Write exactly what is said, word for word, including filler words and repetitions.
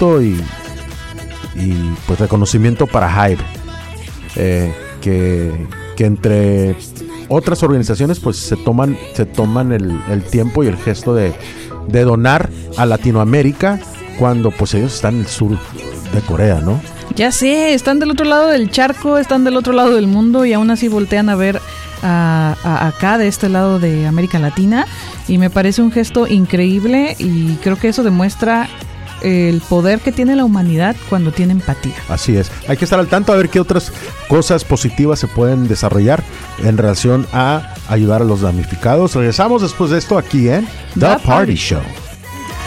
agradecimiento y, y pues reconocimiento para Hive, eh, que, que entre otras organizaciones pues se toman, se toman el, el tiempo y el gesto de, de donar a Latinoamérica cuando pues ellos están en el sur de Corea, ¿no? Ya sé, están del otro lado del charco, están del otro lado del mundo y aún así voltean a ver a, a, acá de este lado de América Latina, y me parece un gesto increíble y creo que eso demuestra el poder que tiene la humanidad cuando tiene empatía. Así es, hay que estar al tanto a ver qué otras cosas positivas se pueden desarrollar en relación a ayudar a los damnificados. Regresamos después de esto aquí en The, The Party, Party Show.